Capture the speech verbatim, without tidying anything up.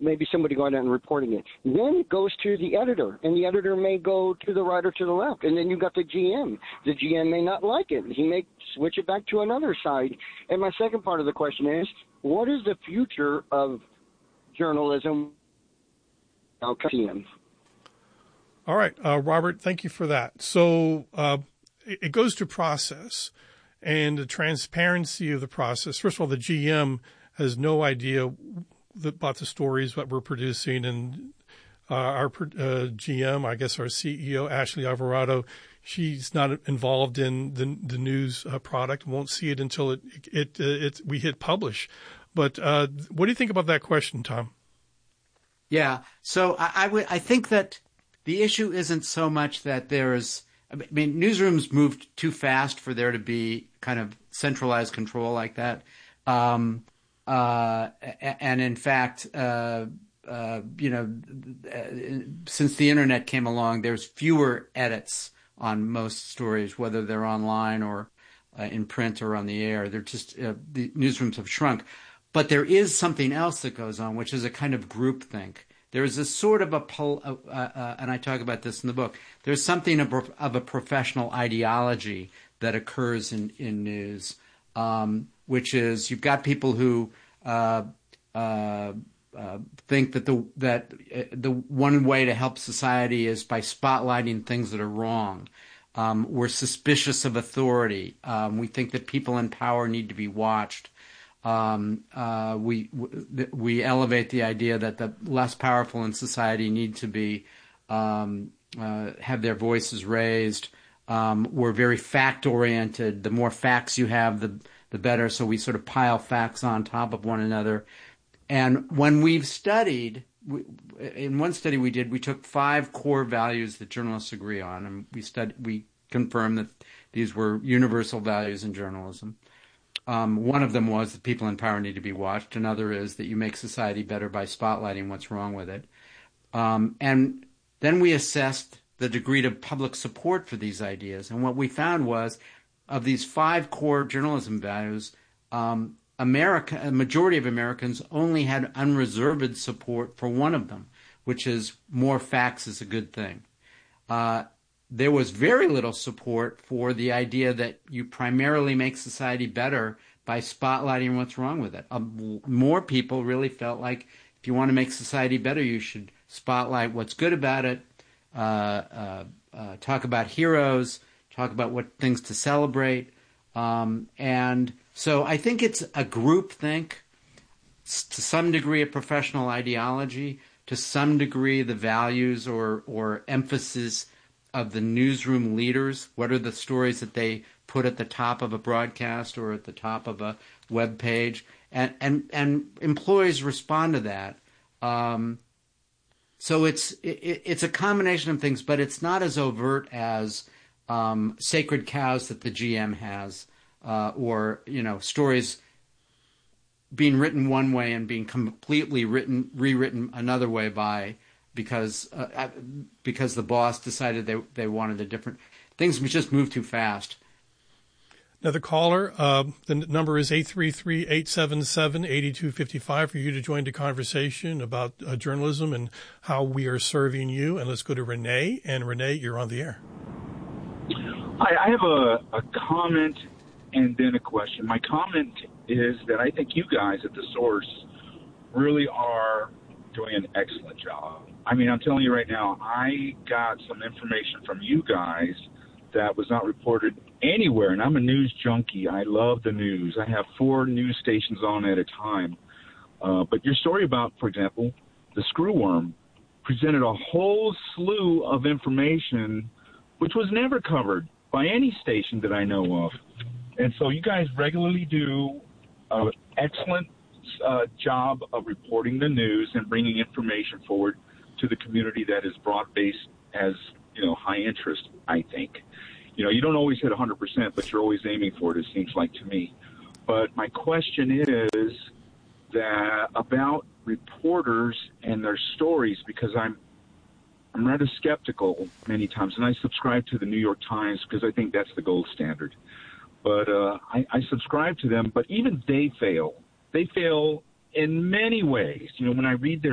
maybe somebody going out and reporting it. Then it goes to the editor, and the editor may go to the right or to the left. And then you've got the G M. The G M may not like it. He may switch it back to another side. And my second part of the question is, what is the future of journalism? I'll cut in. All right, uh, Robert, thank you for that. So uh, it, it goes to process and the transparency of the process. First of all, the G M has no idea about the stories that we're producing, and uh, our uh, G M, I guess our C E O, Ashley Alvarado, she's not involved in the, the news uh, product, won't see it until it, it, it, it we hit publish. But uh, what do you think about that question, Tom? Yeah, so I, I, w- I think that the issue isn't so much that there's, I mean, newsrooms moved too fast for there to be kind of centralized control like that. Um, uh, and in fact, uh, uh, you know, since the internet came along, there's fewer edits on most stories, whether they're online or uh, in print or on the air. They're just, uh, the newsrooms have shrunk. But there is something else that goes on, which is a kind of groupthink. There is a sort of a, uh, uh, and I talk about this in the book, there's something of a, of a professional ideology that occurs in, in news, um, which is you've got people who uh, uh, uh, think that the that uh, the one way to help society is by spotlighting things that are wrong. Um, we're suspicious of authority. Um, we think that people in power need to be watched. Um, uh, we we elevate the idea that the less powerful in society need to be um, uh, have their voices raised. Um, we're very fact oriented. The more facts you have, the the better. So we sort of pile facts on top of one another. And when we've studied, we, in one study we did, we took five core values that journalists agree on, and we studied, we confirmed that these were universal values in journalism. Um, one of them was that people in power need to be watched. Another is that you make society better by spotlighting what's wrong with it. Um, and then we assessed the degree of public support for these ideas. And what we found was, of these five core journalism values, um, America, a majority of Americans only had unreserved support for one of them, which is more facts is a good thing. Uh, There was very little support for the idea that you primarily make society better by spotlighting what's wrong with it. Um, more people really felt like if you want to make society better, you should spotlight what's good about it, uh, uh, uh, talk about heroes, talk about what things to celebrate. Um, and so I think it's a group think, to some degree a professional ideology, to some degree the values or, or emphasis of the newsroom leaders. What are the stories that they put at the top of a broadcast or at the top of a web page? And and, and employees respond to that. Um, so it's it, it's a combination of things, but it's not as overt as um, sacred cows that the G M has, uh, or you know stories being written one way and being completely written rewritten another way by. Because uh, because the boss decided they they wanted a different things. We just moved too fast. Another caller. Uh, the number is eight three three, eight seven seven, eight two five five for you to join the conversation about uh, journalism and how we are serving you. And let's go to Renee. And Renee, you're on the air. Hi, I have a, a comment and then a question. My comment is that I think you guys at The Source really are doing an excellent job. I mean, I'm telling you right now, I got some information from you guys that was not reported anywhere, and I'm a news junkie. I love the news. I have four news stations on at a time. Uh, but your story about, for example, the screwworm presented a whole slew of information which was never covered by any station that I know of. And so you guys regularly do an excellent uh, job of reporting the news and bringing information forward to the community that is broad-based, has, you know, high interest, I think. You know, you don't always hit one hundred percent, but you're always aiming for it, it seems like to me. But my question is that about reporters and their stories, because I'm I'm rather skeptical many times, and I subscribe to the New York Times because I think that's the gold standard. But uh, I, I subscribe to them, but even they fail. They fail in many ways. You know, when I read their